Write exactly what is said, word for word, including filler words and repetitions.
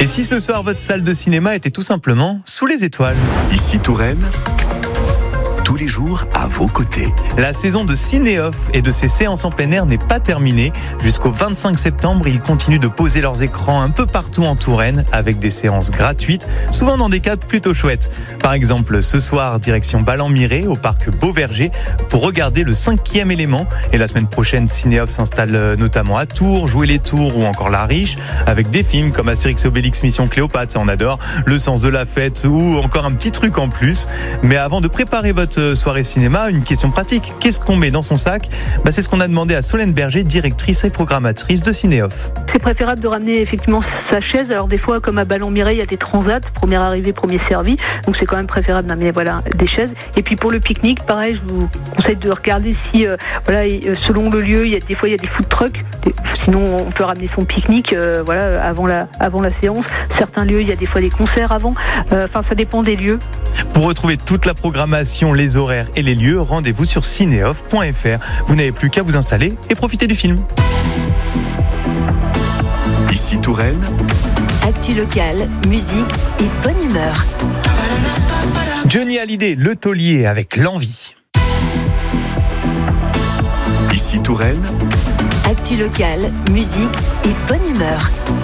Et si ce soir votre salle de cinéma était tout simplement sous les étoiles? Ici Touraine, tous les jours à vos côtés. La saison de Ciné-Off et de ses séances en plein air n'est pas terminée. Jusqu'au vingt-cinq septembre, ils continuent de poser leurs écrans un peu partout en Touraine avec des séances gratuites, souvent dans des cadres plutôt chouettes. Par exemple, ce soir, direction Ballon-Miré au parc Beauverger pour regarder le cinquième élément. Et la semaine prochaine, Ciné-Off s'installe notamment à Tours, Jouer les Tours ou encore La Riche, avec des films comme Astérix et Obélix Mission Cléopâtre, ça on adore, Le Sens de la Fête ou encore un petit truc en plus. Mais avant de préparer votre soirée cinéma, une question pratique. Qu'est-ce qu'on met dans son sac? Bah, c'est ce qu'on a demandé à Solène Berger, directrice et programmatrice de Ciné-Off. C'est préférable de ramener effectivement sa chaise. Alors des fois, comme à Ballon-Miré, il y a des transats, première arrivée, premier servi. Donc c'est quand même préférable d'amener voilà, des chaises. Et puis pour le pique-nique, pareil, je vous conseille de regarder si, euh, voilà, selon le lieu, il y a des fois il y a des food trucks. Des, sinon, on peut ramener son pique-nique euh, voilà, avant, la, avant la séance. Certains lieux, il y a des fois des concerts avant. Enfin, euh, ça dépend des lieux. Pour retrouver toute la programmation, les horaires et les lieux, rendez-vous sur cinéoff point f r. Vous n'avez plus qu'à vous installer et profiter du film. Ici Touraine, actu locale, musique et bonne humeur. Johnny Hallyday, Le Taulier avec L'Envie. Ici Touraine, actu locale, musique et bonne humeur.